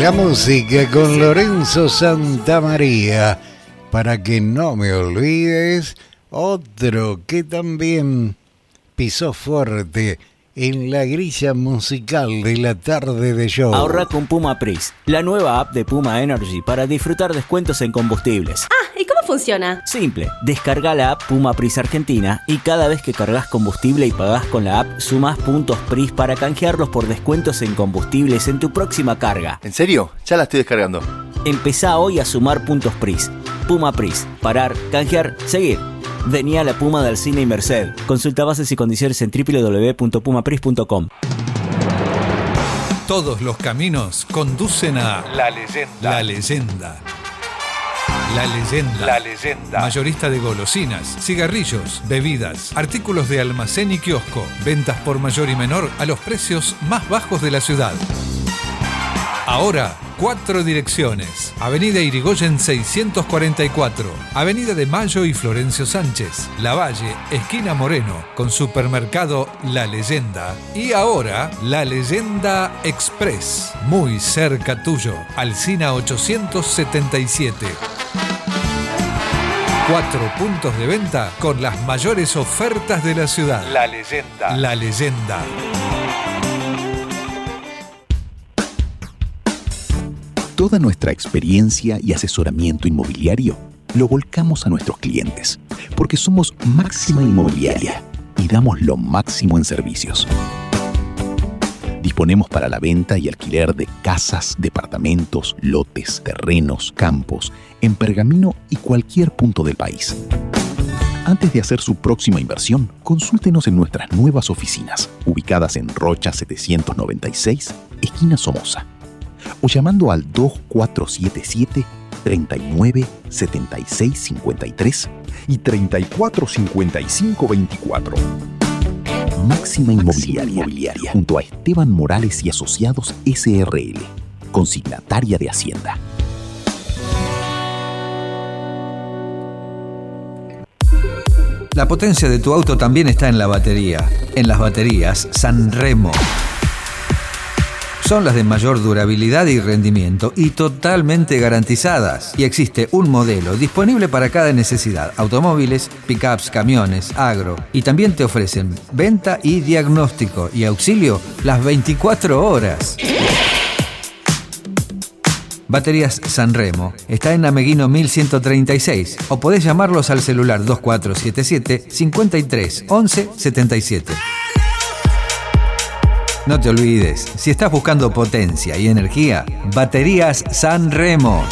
La música con Lorenzo Santamaría. Para que no me olvides, otro que también pisó fuerte en la grilla musical de la tarde de show. Ahorra con Puma Pris, la nueva app de Puma Energy para disfrutar descuentos en combustibles. ¿Y cómo funciona? Simple, descarga la app Puma Pris Argentina y cada vez que cargas combustible y pagás con la app, sumás puntos Pris para canjearlos por descuentos en combustibles en tu próxima carga. ¿En serio? Ya la estoy descargando. Empezá hoy a sumar puntos Pris. Puma Pris, parar, canjear, seguir. Vení a la Puma de Alsina y Merced. Consulta bases y condiciones en www.pumapris.com. Todos los caminos conducen a La Leyenda. La Leyenda. La Leyenda. La Leyenda. Mayorista de golosinas, cigarrillos, bebidas, artículos de almacén y kiosco. Ventas por mayor y menor a los precios más bajos de la ciudad. Ahora, 4 direcciones. Avenida Irigoyen 644, Avenida de Mayo y Florencio Sánchez, Lavalle, esquina Moreno, con supermercado La Leyenda. Y ahora, La Leyenda Express, muy cerca tuyo, Alsina 877. 4 puntos de venta con las mayores ofertas de la ciudad. La Leyenda. La Leyenda. Toda nuestra experiencia y asesoramiento inmobiliario lo volcamos a nuestros clientes, porque somos Máxima Inmobiliaria y damos lo máximo en servicios. Disponemos para la venta y alquiler de casas, departamentos, lotes, terrenos, campos, en Pergamino y cualquier punto del país. Antes de hacer su próxima inversión, consúltenos en nuestras nuevas oficinas, ubicadas en Rocha 796, esquina Somoza, o llamando al 2477 39 76 53 y 34 55 24. Máxima Inmobiliaria, junto a Esteban Morales y Asociados SRL, consignataria de Hacienda. La potencia de tu auto también está en la batería. En las baterías Sanremo. Son las de mayor durabilidad y rendimiento y totalmente garantizadas. Y existe un modelo disponible para cada necesidad. Automóviles, pickups, camiones, agro. Y también te ofrecen venta y diagnóstico y auxilio las 24 horas. Baterías Sanremo. Está en Ameguino 1136 o podés llamarlos al celular 2477 53 11 77. No te olvides, si estás buscando potencia y energía, Baterías Sanremo.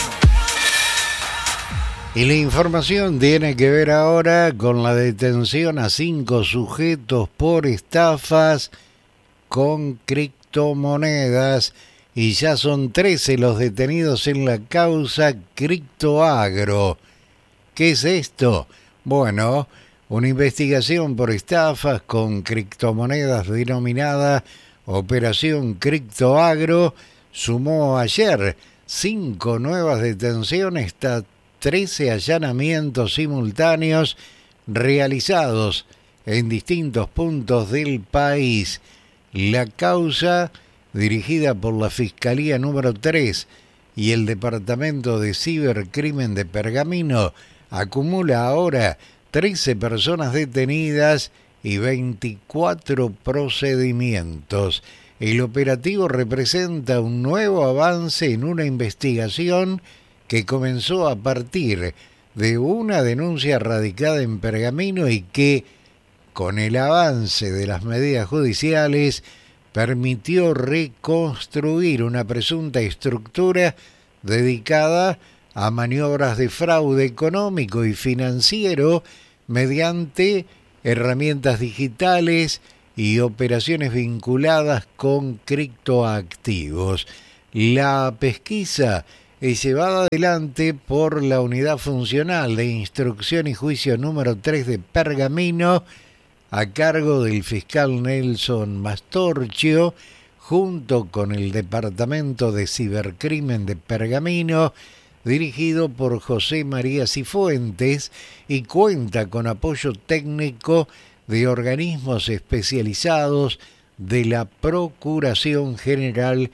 Y la información tiene que ver ahora con la detención a 5 sujetos por estafas con criptomonedas. Y ya son 13 los detenidos en la causa Criptoagro. ¿Qué es esto? Bueno, una investigación por estafas con criptomonedas denominada Operación Criptoagro sumó ayer 5 nuevas detenciones hasta 13 allanamientos simultáneos realizados en distintos puntos del país. La causa, dirigida por la Fiscalía número 3 y el Departamento de Cibercrimen de Pergamino, acumula ahora 13 personas detenidas y 24 procedimientos. El operativo representa un nuevo avance en una investigación que comenzó a partir de una denuncia radicada en Pergamino y que, con el avance de las medidas judiciales, permitió reconstruir una presunta estructura dedicada a maniobras de fraude económico y financiero mediante herramientas digitales y operaciones vinculadas con criptoactivos. La pesquisa es llevada adelante por la Unidad Funcional de Instrucción y Juicio número 3 de Pergamino, a cargo del fiscal Nelson Mastorchio, junto con el Departamento de Cibercrimen de Pergamino, dirigido por José María Cifuentes, y cuenta con apoyo técnico de organismos especializados de la Procuración General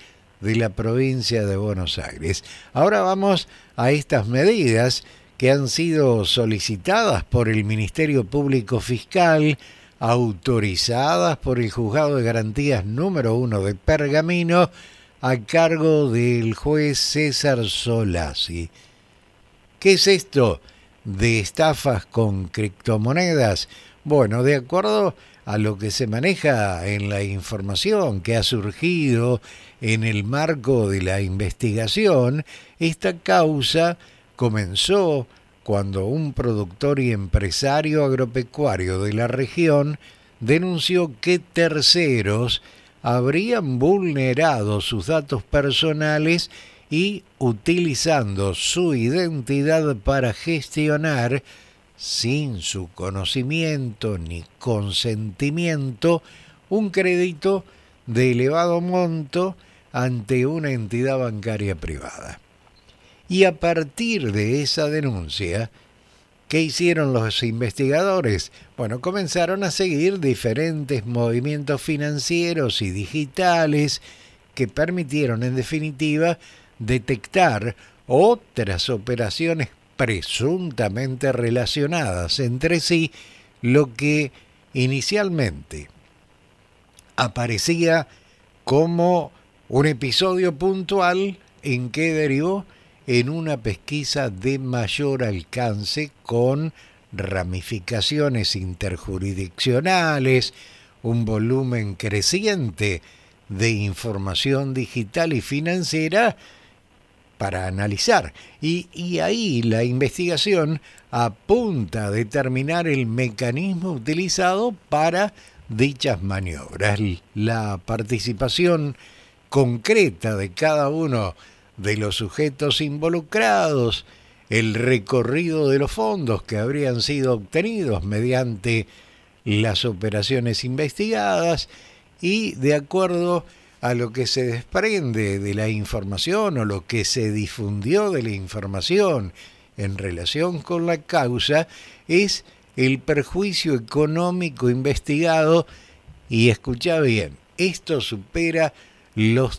de la provincia de Buenos Aires. Ahora vamos a estas medidas que han sido solicitadas por el Ministerio Público Fiscal, autorizadas por el Juzgado de Garantías número 1 de Pergamino, a cargo del juez César Solazzi. ¿Qué es esto de estafas con criptomonedas? Bueno, de acuerdo a lo que se maneja en la información que ha surgido en el marco de la investigación, esta causa comenzó cuando un productor y empresario agropecuario de la región denunció que terceros habrían vulnerado sus datos personales y utilizando su identidad para gestionar, sin su conocimiento ni consentimiento, un crédito de elevado monto ante una entidad bancaria privada. Y a partir de esa denuncia, ¿qué hicieron los investigadores? Bueno, comenzaron a seguir diferentes movimientos financieros y digitales que permitieron, en definitiva, detectar otras operaciones presuntamente relacionadas entre sí, lo que inicialmente aparecía como un episodio puntual en que derivó en una pesquisa de mayor alcance con ramificaciones interjurisdiccionales, un volumen creciente de información digital y financiera para analizar. Y ahí la investigación apunta a determinar el mecanismo utilizado para dichas maniobras, la participación concreta de cada uno de los sujetos involucrados, el recorrido de los fondos que habrían sido obtenidos mediante las operaciones investigadas y, de acuerdo a lo que se desprende de la información o lo que se difundió de la información en relación con la causa, es el perjuicio económico investigado, y escucha bien, esto supera los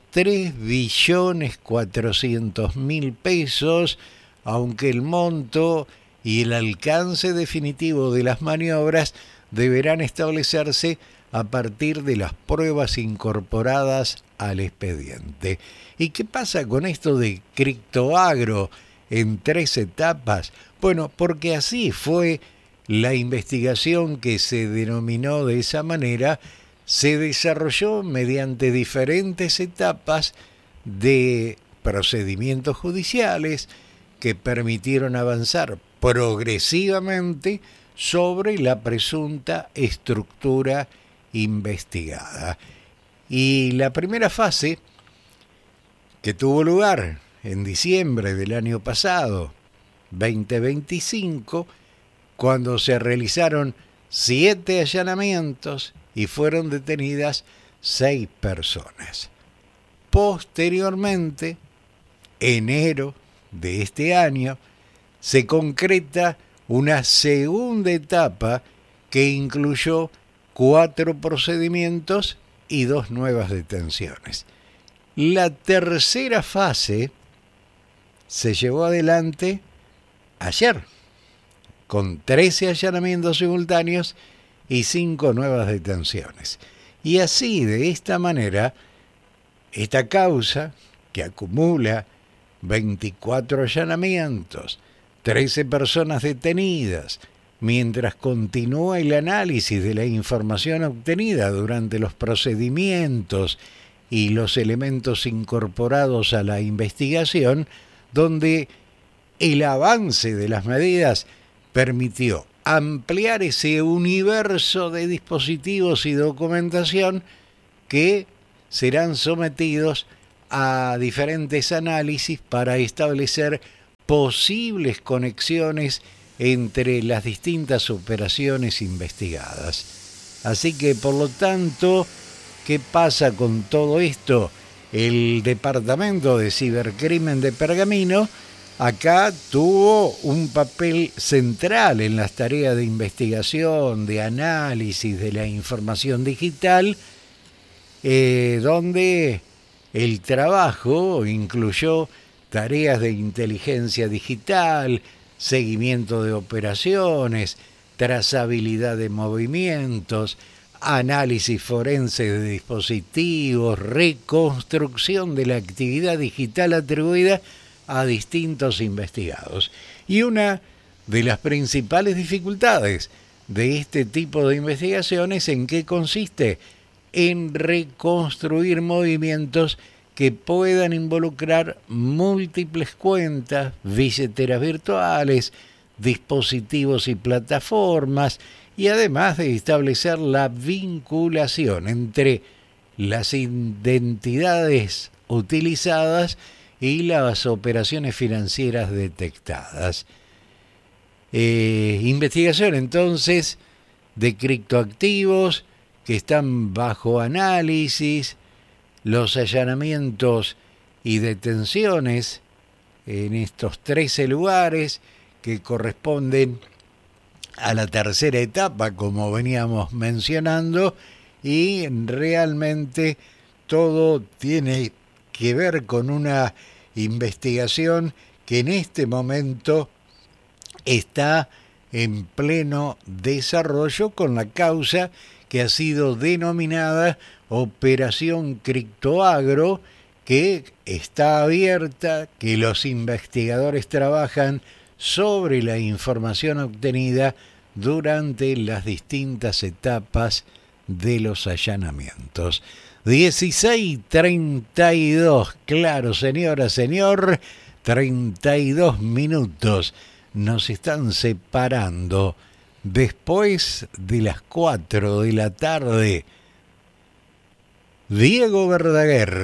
3.400.000 pesos, aunque el monto y el alcance definitivo de las maniobras deberán establecerse a partir de las pruebas incorporadas al expediente. ¿Y qué pasa con esto de criptoagro en 3 etapas? Bueno, porque así fue la investigación que se denominó de esa manera. Se desarrolló mediante diferentes etapas de procedimientos judiciales que permitieron avanzar progresivamente sobre la presunta estructura investigada. Y la primera fase, que tuvo lugar en diciembre del año pasado, 2025, cuando se realizaron 7 allanamientos y fueron detenidas 6 personas. Posteriormente, enero de este año, se concreta una segunda etapa que incluyó 4 procedimientos y 2 nuevas detenciones. La tercera fase se llevó adelante ayer, con 13 allanamientos simultáneos y 5 nuevas detenciones. Y así, de esta manera, esta causa, que acumula 24 allanamientos, 13 personas detenidas, mientras continúa el análisis de la información obtenida durante los procedimientos y los elementos incorporados a la investigación, donde el avance de las medidas permitió ampliar ese universo de dispositivos y documentación que serán sometidos a diferentes análisis para establecer posibles conexiones entre las distintas operaciones investigadas. Así que, por lo tanto, ¿qué pasa con todo esto? El Departamento de Cibercrimen de Pergamino acá tuvo un papel central en las tareas de investigación, de análisis de la información digital, donde El trabajo incluyó tareas de inteligencia digital, seguimiento de operaciones, trazabilidad de movimientos, análisis forense de dispositivos, reconstrucción de la actividad digital atribuida a distintos investigados. Y una de las principales dificultades de este tipo de investigaciones, ¿en qué consiste? En reconstruir movimientos que puedan involucrar múltiples cuentas, billeteras virtuales, dispositivos y plataformas, y además de establecer la vinculación entre las identidades utilizadas y las operaciones financieras detectadas. Investigación entonces de criptoactivos que están bajo análisis, los allanamientos y detenciones en estos 13 lugares que corresponden a la tercera etapa, como veníamos mencionando, y realmente todo tiene que ver con una investigación que en este momento está en pleno desarrollo con la causa que ha sido denominada Operación Criptoagro, que está abierta, que los investigadores trabajan sobre la información obtenida durante las distintas etapas de los allanamientos. 16:32, claro, señora, señor, 32 minutos nos están separando después de las 4 de la tarde. Diego Verdaguer.